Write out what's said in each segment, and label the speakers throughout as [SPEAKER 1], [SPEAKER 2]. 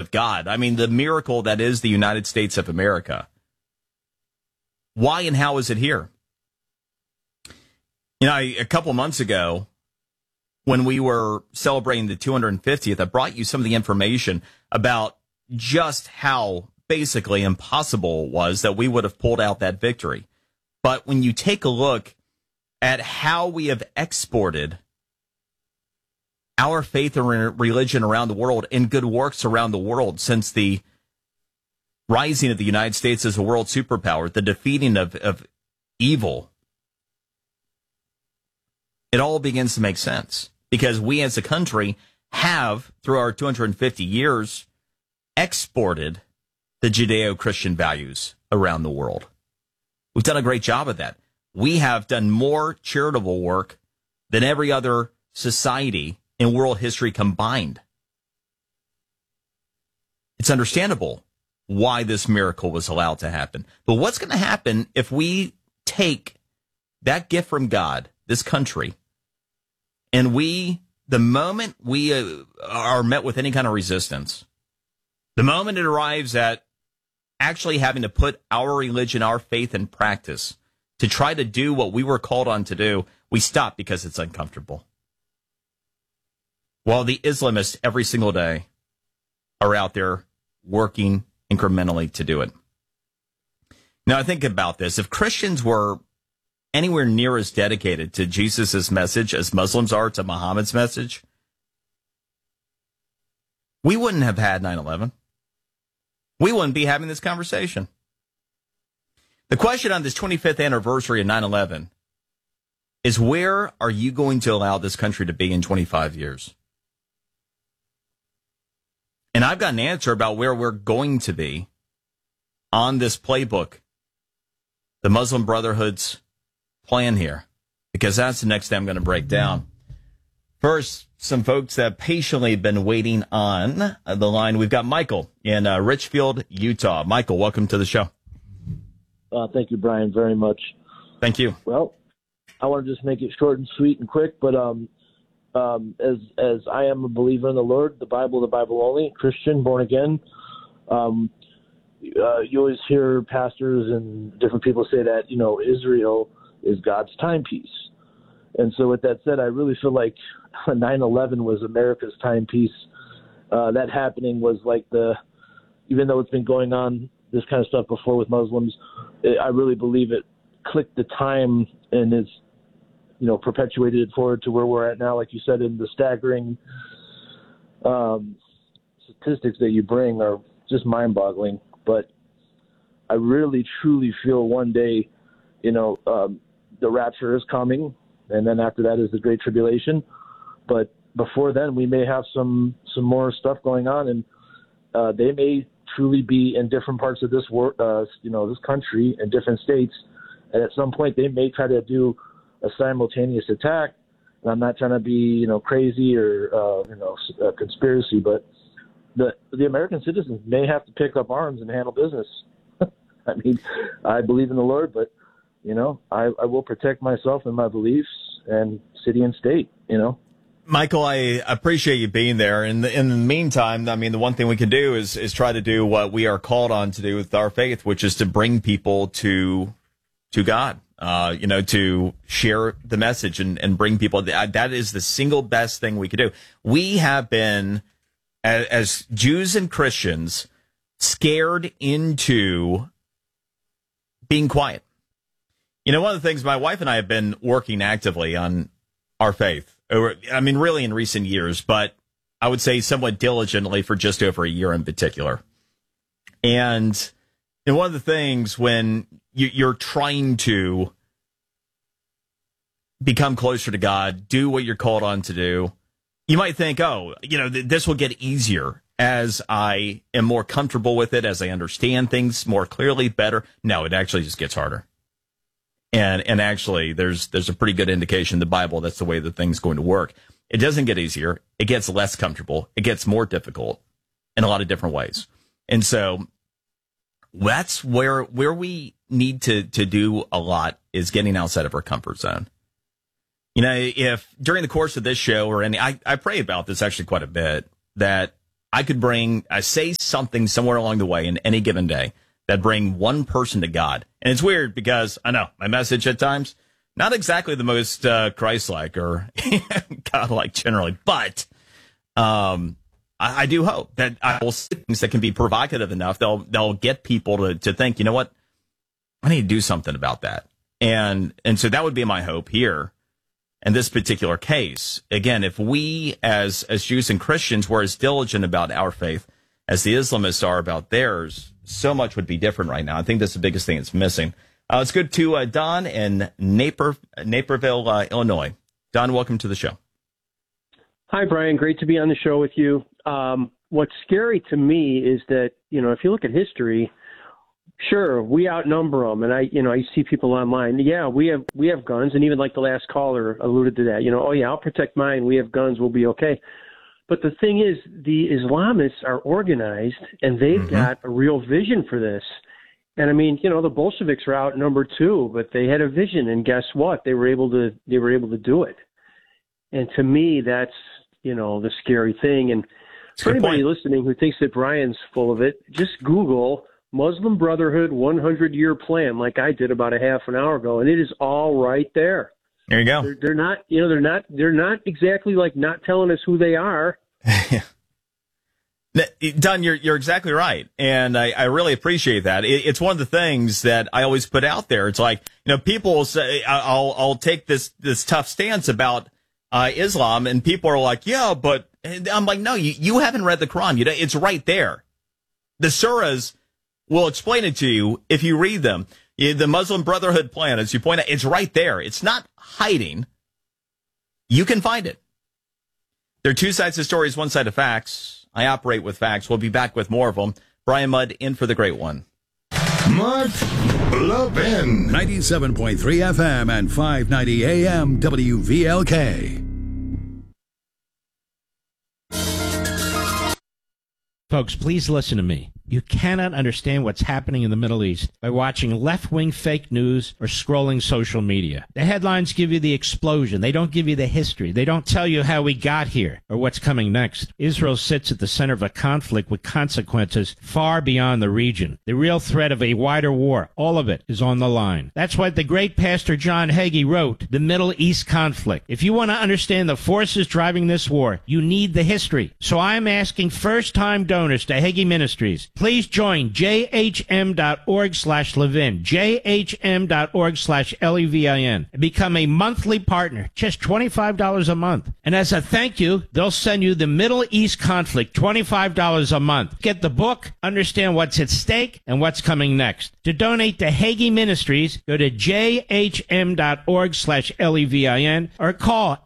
[SPEAKER 1] of God. I mean, the miracle that is the United States of America. Why and how is it here? You know, a couple months ago, when we were celebrating the 250th, I brought you some of the information about just how basically impossible it was that we would have pulled out that victory. But when you take a look at how we have exported our faith and religion around the world and good works around the world since the rising of the United States as a world superpower, the defeating of evil, it all begins to make sense. Because we as a country have, through our 250 years, exported the Judeo-Christian values around the world. We've done a great job of that. We have done more charitable work than every other society in world history combined. It's understandable why this miracle was allowed to happen. But what's going to happen if we take that gift from God, this country, and the moment we are met with any kind of resistance, the moment it arrives at actually having to put our religion, our faith in practice to try to do what we were called on to do, we stop because it's uncomfortable. While the Islamists every single day are out there working incrementally to do it. Now, I think about this. If Christians were anywhere near as dedicated to Jesus' message as Muslims are to Muhammad's message, we wouldn't have had 9/11. We wouldn't be having this conversation. The question on this 25th anniversary of 9/11 is, where are you going to allow this country to be in 25 years? And I've got an answer about where we're going to be on this playbook, the Muslim Brotherhood's plan here, because that's the next thing I'm going to break down. First, some folks that have patiently been waiting on the line. We've got Michael in Richfield, Utah. Michael, welcome to the show.
[SPEAKER 2] Thank you, Brian, very much.
[SPEAKER 1] Thank you.
[SPEAKER 2] Well, I want to just make it short and sweet and quick, but as I am a believer in the Lord, the Bible only, Christian, born again, you always hear pastors and different people say that, Israel is God's timepiece. And so with that said, I really feel like 9/11 was America's timepiece. That happening was like even though it's been going on, this kind of stuff before with Muslims, I really believe it clicked the time and is, perpetuated it forward to where we're at now, like you said, in the staggering statistics that you bring are just mind-boggling. But I really, truly feel one day, the rapture is coming, and then after that is the Great Tribulation. But before then, we may have some more stuff going on, and they may truly be in different parts of this world, this country, in different states, and at some point they may try to do a simultaneous attack. And I'm not trying to be, crazy or a conspiracy, but the American citizens may have to pick up arms and handle business. I mean, I believe in the Lord, but I will protect myself and my beliefs and city and state,
[SPEAKER 1] Michael, I appreciate you being there. In the meantime, I mean, the one thing we can do is try to do what we are called on to do with our faith, which is to bring people to God, to share the message and bring people. That is the single best thing we could do. We have been, as Jews and Christians, scared into being quiet. One of the things, my wife and I have been working actively on our faith. Really in recent years, but I would say somewhat diligently for just over a year in particular. And one of the things when you're trying to become closer to God, do what you're called on to do, you might think, this will get easier as I am more comfortable with it, as I understand things more clearly, better. No, it actually just gets harder. And actually, there's a pretty good indication in the Bible that's the way the thing's going to work. It doesn't get easier. It gets less comfortable. It gets more difficult in a lot of different ways. And so that's where we need to do a lot, is getting outside of our comfort zone. If during the course of this show or I pray about this actually quite a bit, that I could say something somewhere along the way in any given day that bring one person to God. And it's weird because I know my message at times, not exactly the most Christ-like or God-like generally, but I do hope that I will see things that can be provocative enough. They'll get people to think, you know what, I need to do something about that. And so that would be my hope here in this particular case. Again, if we as Jews and Christians were as diligent about our faith as the Islamists are about theirs, so much would be different right now. I think that's the biggest thing that's missing. Let's go to Don in Naperville, Illinois. Don, welcome to the show.
[SPEAKER 3] Hi, Brian. Great to be on the show with you. What's scary to me is that, if you look at history, sure, we outnumber them. And I see people online. Yeah, we have guns. And even like the last caller alluded to that, oh yeah, I'll protect mine. We have guns. We'll be okay. But the thing is, the Islamists are organized and they've got a real vision for this. And I mean, the Bolsheviks were outnumbered too, but they had a vision, and guess what? They were able to do it. And to me, that's, the scary thing. And for anybody listening who thinks that Brian's full of it, just Google Muslim Brotherhood 100-year plan, like I did about a half an hour ago, and it is all right there.
[SPEAKER 1] There you go.
[SPEAKER 3] They're not exactly like not telling us who they are.
[SPEAKER 1] Don, you're exactly right, and I really appreciate that. It's one of the things that I always put out there. It's like, people say I'll take this tough stance about Islam, and people are like, yeah, but I'm like, no, you haven't read the Quran. It's right there. The surahs will explain it to you if you read them. The Muslim Brotherhood plan, as you point out, it's right there. It's not hiding. You can find it. There are two sides of stories, one side of facts. I operate with facts. We'll be back with more of them. Brian Mudd in for the great one.
[SPEAKER 4] Mudd Levin. 97.3 FM and 590 AM WVLK.
[SPEAKER 5] Folks, please listen to me. You cannot understand what's happening in the Middle East by watching left-wing fake news or scrolling social media. The headlines give you the explosion. They don't give you the history. They don't tell you how we got here or what's coming next. Israel sits at the center of a conflict with consequences far beyond the region. The real threat of a wider war, all of it, is on the line. That's what the great Pastor John Hagee wrote, The Middle East Conflict. If you want to understand the forces driving this war, you need the history. So I'm asking first-time donors to Hagee Ministries, please join jhm.org/Levin, jhm.org/Levin, and become a monthly partner, just $25 a month. And as a thank you, they'll send you the Middle East Conflict, $25 a month. Get the book, understand what's at stake, and what's coming next. To donate to Hagee Ministries, go to jhm.org/Levin or call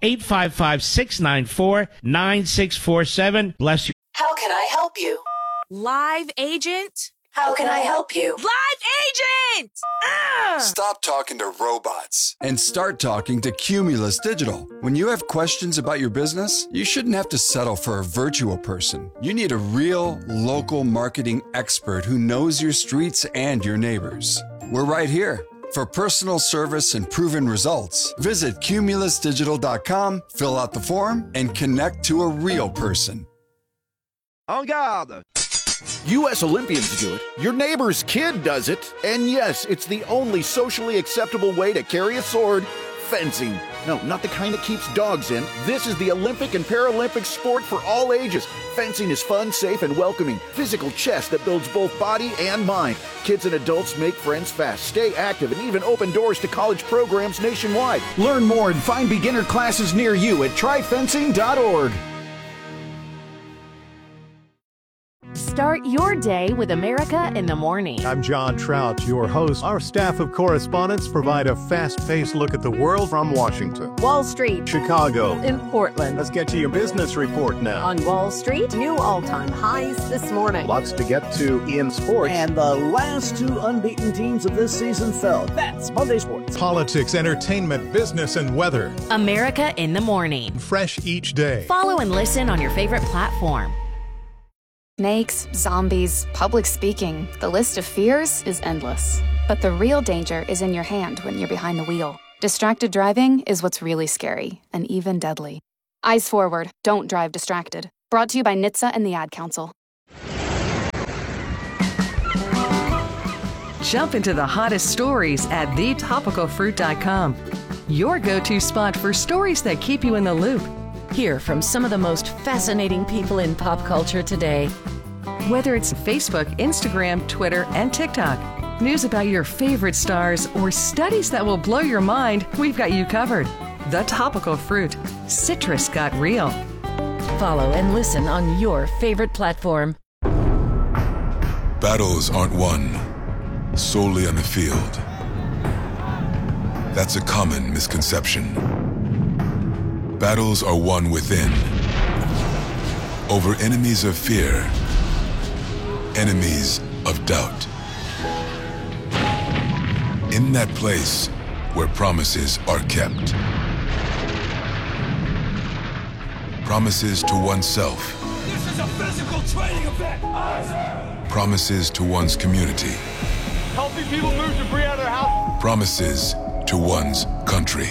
[SPEAKER 5] 855-694-9647. Bless you.
[SPEAKER 6] How can I help you?
[SPEAKER 7] Live agent?
[SPEAKER 6] How can I help you?
[SPEAKER 7] Live agent!
[SPEAKER 8] Stop talking to robots and start talking to Cumulus Digital. When you have questions about your business, you shouldn't have to settle for a virtual person. You need a real, local marketing expert who knows your streets and your neighbors. We're right here. For personal service and proven results, visit cumulusdigital.com, fill out the form, and connect to a real person.
[SPEAKER 9] En garde! U.S. Olympians do it, your neighbor's kid does it, and yes, it's the only socially acceptable way to carry a sword, fencing. No, not the kind that keeps dogs in. This is the Olympic and Paralympic sport for all ages. Fencing is fun, safe, and welcoming. Physical chess that builds both body and mind. Kids and adults make friends fast, stay active, and even open doors to college programs nationwide. Learn more and find beginner classes near you at tryfencing.org.
[SPEAKER 10] Start your day with America in the Morning.
[SPEAKER 11] I'm John Trout, your host. Our staff of correspondents provide a fast-paced look at the world from Washington,
[SPEAKER 10] Wall Street,
[SPEAKER 11] Chicago,
[SPEAKER 10] and Portland.
[SPEAKER 11] Let's get to your business report now.
[SPEAKER 10] On Wall Street, new all-time highs this morning.
[SPEAKER 11] Lots to get to in sports.
[SPEAKER 12] And the last two unbeaten teams of this season fell. That's Monday Sports.
[SPEAKER 11] Politics, entertainment, business, and weather.
[SPEAKER 10] America in the Morning.
[SPEAKER 11] Fresh each day.
[SPEAKER 10] Follow and listen on your favorite platform.
[SPEAKER 13] Snakes, zombies, public speaking, the list of fears is endless. But the real danger is in your hand when you're behind the wheel. Distracted driving is what's really scary and even deadly. Eyes forward, don't drive distracted. Brought to you by NHTSA and the Ad Council.
[SPEAKER 14] Jump into the hottest stories at thetopicalfruit.com. Your go-to spot for stories that keep you in the loop.
[SPEAKER 15] Hear from some of the most fascinating people in pop culture today.
[SPEAKER 14] Whether it's Facebook, Instagram, Twitter, and TikTok, news about your favorite stars, or studies that will blow your mind, we've got you covered. The Topical Fruit. Citrus got real.
[SPEAKER 15] Follow and listen on your favorite platform.
[SPEAKER 16] Battles aren't won solely on the field. That's a common misconception. Battles are won within, over enemies of fear, enemies of doubt. In that place where promises are kept. Promises to oneself.
[SPEAKER 17] This is a physical training event.
[SPEAKER 16] Promises to one's community.
[SPEAKER 17] Helping people move debris out of their house.
[SPEAKER 16] Promises to one's country.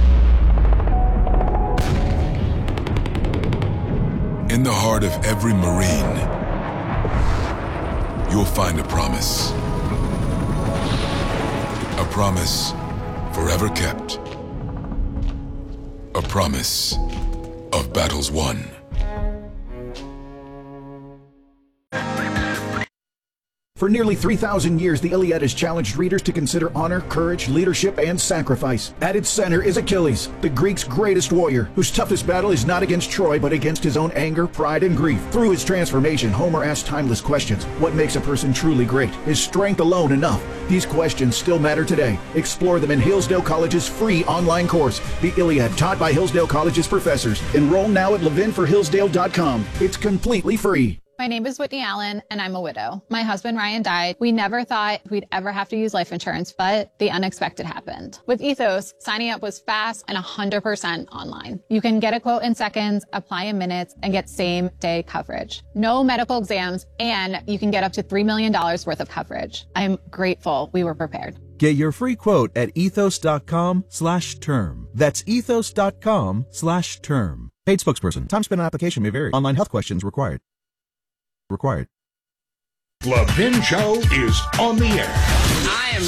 [SPEAKER 16] In the heart of every Marine, you'll find a promise. A promise forever kept. A promise of battles won.
[SPEAKER 18] For nearly 3,000 years, the Iliad has challenged readers to consider honor, courage, leadership, and sacrifice. At its center is Achilles, the Greeks' greatest warrior, whose toughest battle is not against Troy, but against his own anger, pride, and grief. Through his transformation, Homer asks timeless questions. What makes a person truly great? Is strength alone enough? These questions still matter today. Explore them in Hillsdale College's free online course, The Iliad, taught by Hillsdale College's professors. Enroll now at levinforhillsdale.com. It's completely free.
[SPEAKER 19] My name is Whitney Allen, and I'm a widow. My husband, Ryan, died. We never thought we'd ever have to use life insurance, but the unexpected happened. With Ethos, signing up was fast and 100% online. You can get a quote in seconds, apply in minutes, and get same-day coverage. No medical exams, and you can get up to $3 million worth of coverage. I'm grateful we were prepared.
[SPEAKER 20] Get your free quote at ethos.com/term. That's ethos.com/term. Paid spokesperson. Time spent on application may vary. Online health questions required.
[SPEAKER 4] Levin Show is on the air.
[SPEAKER 21] I am